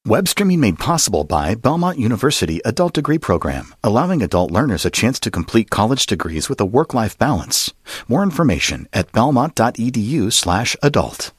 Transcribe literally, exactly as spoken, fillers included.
Web streaming made possible by Belmont University Adult Degree Program, allowing adult learners a chance to complete college degrees with a work-life balance. More information at belmont.edu slash adult.